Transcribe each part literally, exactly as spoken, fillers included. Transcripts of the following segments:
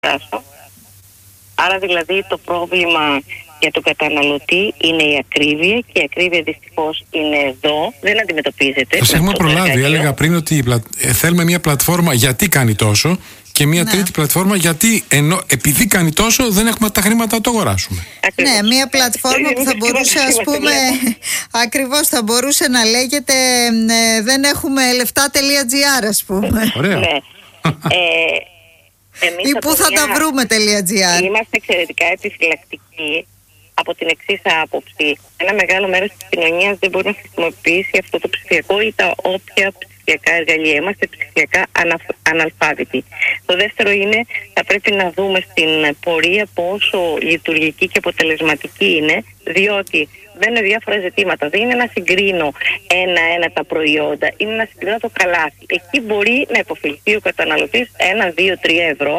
αγοράσω. Άρα δηλαδή το πρόβλημα για τον καταναλωτή είναι η ακρίβεια, και η ακρίβεια δυστυχώς είναι εδώ, δεν αντιμετωπίζεται. Σας έχουμε προλάβει, έλεγα πριν ότι θέλουμε μια πλατφόρμα γιατί κάνει τόσο, και μια ναι. τρίτη πλατφόρμα γιατί ενώ, επειδή κάνει τόσο δεν έχουμε τα χρήματα να το αγοράσουμε. Ακριβώς. Ναι, μια πλατφόρμα που θα μπορούσε, ας πούμε, ακριβώς θα μπορούσε να λέγεται ε, δεν έχουμε λεφτά.gr, ας πούμε. Ωραία. Ναι. ε, εμείς ή πού θα μια... τα βρούμε.gr. Είμαστε εξαιρετικά επιφυλακτικοί από την εξής άποψη. Ένα μεγάλο μέρος της κοινωνίας δεν μπορεί να χρησιμοποιήσει αυτό το ψηφιακό ή τα όποια ψηφιακά εργαλεία. Είμαστε ψηφιακά ανα, αναλφάβητοι. Το δεύτερο είναι, θα πρέπει να δούμε στην πορεία πόσο λειτουργική και αποτελεσματική είναι, διότι δεν είναι διάφορα ζητήματα. Δεν είναι να συγκρίνω ένα-ένα τα προϊόντα, είναι να συγκρίνω το καλάθι. Εκεί μπορεί να υποφελθεί ο καταναλωτής ένα, δύο, τρία ευρώ,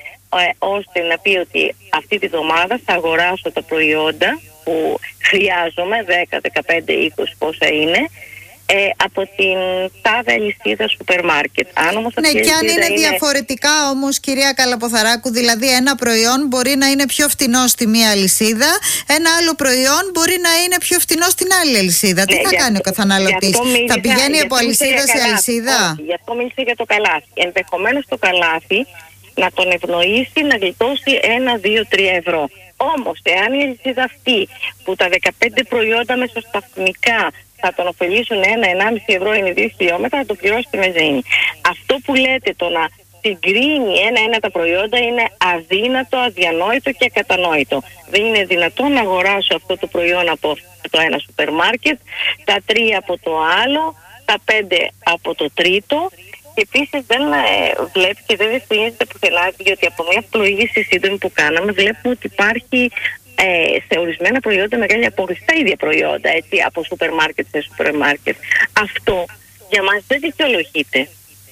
ε, ώστε να πει ότι αυτή τη βδομάδα θα αγοράσω τα προϊόντα που χρειάζομαι, δέκα, δεκαπέντε, είκοσι πόσα είναι, Ε, από την τάδε αλυσίδα σούπερ μάρκετ. Αν όμως ναι, και αν είναι, είναι διαφορετικά όμως, κυρία Καλαποθαράκου, δηλαδή ένα προϊόν μπορεί να είναι πιο φθηνό στη μία αλυσίδα, ένα άλλο προϊόν μπορεί να είναι πιο φθηνό στην άλλη αλυσίδα. Ναι, τι θα κάνει αυτό, ο καταναλωτής, θα πηγαίνει από αλυσίδα σε αλυσίδα? Όχι, γι' αυτό μίλησα για το καλάθι. Ενδεχομένως το καλάθι να τον ευνοήσει να γλιτώσει ένα, δύο, τρία ευρώ. Όμως, εάν η αλυσίδα αυτή που τα δεκαπέντε προϊόντα μεσοσταθμικά θα τον ωφελήσουν ένα με ενάμιση ευρώ, είναι δύο χιλιόμετρα, θα το πληρώσει τη βενζίνη. Αυτό που λέτε, το να συγκρίνει ένα-ένα τα προϊόντα, είναι αδύνατο, αδιανόητο και ακατανόητο. Δεν είναι δυνατόν να αγοράσω αυτό το προϊόν από το ένα σούπερ μάρκετ, τα τρία από το άλλο, τα πέντε από το τρίτο. Και επίσης δεν ε, βλέπει και δεν διευθύνεται πουθενά, διότι από μια πλοήγηση σύντομη που κάναμε βλέπουμε ότι υπάρχει Ε, σε ορισμένα προϊόντα μεγάλη απόκληση, τα ίδια προϊόντα, έτσι, από σούπερ μάρκετ σε σούπερ μάρκετ. Αυτό για μας δεν δικαιολογείται.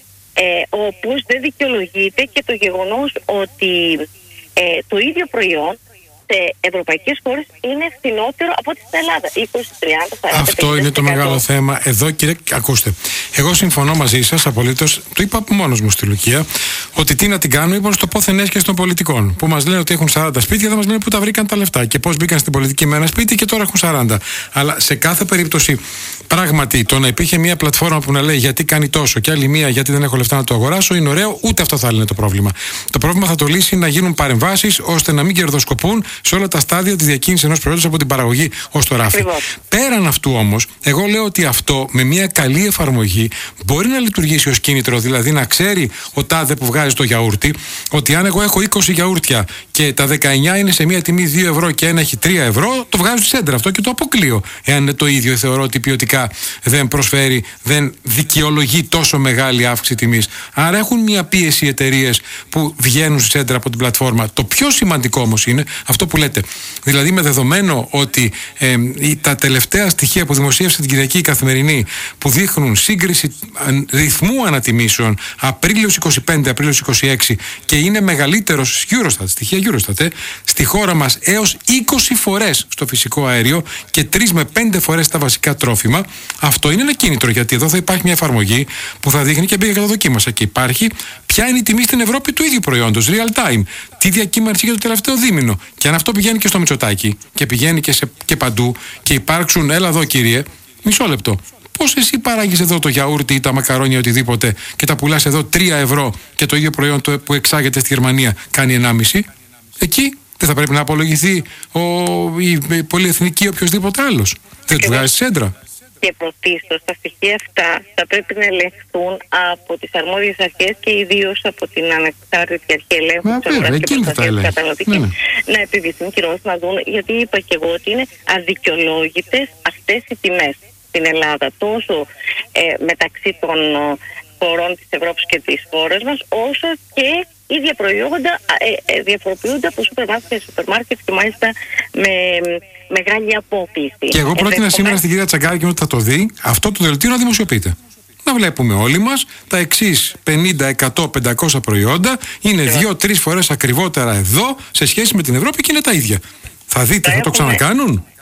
Ε, όπως δεν δικαιολογείται και το γεγονός ότι ε, το ίδιο προϊόν σε ευρωπαϊκές χώρες είναι φθηνότερο από ό,τι στην Ελλάδα. είκοσι, τριάντα, σαράντα, Αυτό πενήντα, είναι το μεγάλο θέμα. Εδώ, κύριε, ακούστε. Εγώ συμφωνώ μαζί σας απολύτως. Το είπα μόνος μου στη Λουκία, ότι τι να την κάνουμε, είπαν στο πόθεν έσχεση των πολιτικών. Που μας λένε ότι έχουν σαράντα σπίτια, δεν μας λένε πού τα βρήκαν τα λεφτά και πώς μπήκαν στην πολιτική με ένα σπίτι και τώρα έχουν σαράντα. Αλλά σε κάθε περίπτωση, πράγματι, το να υπήρχε μια πλατφόρμα που να λέει γιατί κάνει τόσο και άλλη μία γιατί δεν έχω λεφτά να το αγοράσω, είναι ωραίο, ούτε αυτό θα λύνει το πρόβλημα. Το πρόβλημα θα το λύσει να γίνουν παρεμβάσεις ώστε να μην κερδοσκοπούν σε όλα τα στάδια της διακίνησης ενός προϊόντος από την παραγωγή ως το ράφι. Ακριβώς. Πέραν αυτού όμως, εγώ λέω ότι αυτό με μια καλή εφαρμογή μπορεί να λειτουργήσει ως κίνητρο, δηλαδή να ξέρει ο τάδε που βγάζει το γιαούρτι ότι αν εγώ έχω είκοσι γιαούρτια και τα δεκαεννιά είναι σε μια τιμή δύο ευρώ και ένα έχει τρία ευρώ, το βγάζω στη σέντρα αυτό και το αποκλείω. Εάν είναι το ίδιο, θεωρώ ότι ποιοτικά δεν προσφέρει, δεν δικαιολογεί τόσο μεγάλη αύξηση τιμής. Άρα έχουν μια πίεση οι εταιρείες που βγαίνουν στη σέντρα από την πλατφόρμα. Το πιο σημαντικό όμως είναι αυτό που λέτε. Δηλαδή, με δεδομένο ότι ε, τα τελευταία στοιχεία που δημοσίευσε την Κυριακή η Καθημερινή, που δείχνουν σύγκριση ρυθμού ανατιμήσεων Απρίλιος είκοσι πέντε, Απρίλιος είκοσι έξι, και είναι μεγαλύτερος Eurostat, στοιχεία Eurostat, ε, στη χώρα μας έως είκοσι φορές στο φυσικό αέριο και τρεις με πέντε φορές στα βασικά τρόφιμα. Αυτό είναι ένα κίνητρο, γιατί εδώ θα υπάρχει μια εφαρμογή που θα δείχνει, και πήγα και το δοκίμασα και υπάρχει, ποια είναι η τιμή στην Ευρώπη του ίδιου προϊόντος, real time. Τι διακύμανση για το τελευταίο δίμηνο. Και αν αυτό πηγαίνει και στο Μητσοτάκι και πηγαίνει και, σε, και παντού και υπάρξουν, έλα εδώ κύριε, μισό λεπτό. Πώς εσύ παράγεις εδώ το γιαούρτι ή τα μακαρόνια οτιδήποτε και τα πουλάς εδώ τρία ευρώ και το ίδιο προϊόν το, που εξάγεται στη Γερμανία κάνει ενάμιση. Εκεί δεν θα πρέπει να απολογηθεί ο, η, η πολυεθνική ή οποιοδήποτε άλλος. Δεν του βγάζει σέντρα. Και πρωτίστως τα στοιχεία αυτά θα πρέπει να ελεγχθούν από τις αρμόδιες αρχές και ιδίως από την ανεξάρτητη αρχή ελέγχου της αγοράς και προστασίας του καταναλωτή, ναι, ναι. να επιβηθούν κυρώσεις, να δουν, γιατί είπα και εγώ ότι είναι αδικαιολόγητες αυτές οι τιμές στην Ελλάδα, τόσο ε, μεταξύ των χωρών της Ευρώπης και της χώρας μας, όσο και ίδια προϊόντα ε, ε, διαφοροποιούνται από σούπερ μάρκετ σε σούπερ μάρκετ και μάλιστα με μεγάλη απόκληση. Και εγώ πρότεινα ε, σήμερα στην κυρία Τσαγκάρη, και ότι θα το δει, αυτό το δελτίο να δημοσιοποιείται. Να βλέπουμε όλοι μας τα εξής πενήντα, εκατό, πεντακόσια προϊόντα είναι δύο-τρεις φορές ακριβότερα εδώ σε σχέση με την Ευρώπη και είναι τα ίδια. Θα δείτε, θα, θα το ξανακάνουν.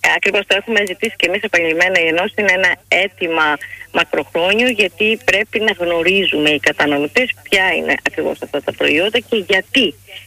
Ακριβώς το έχουμε ζητήσει και εμείς επαγγελμένα. Η Ενώση είναι ένα αίτημα μακροχρόνιο, γιατί πρέπει να γνωρίζουμε οι καταναλωτές ποια είναι ακριβώς αυτά τα προϊόντα και γιατί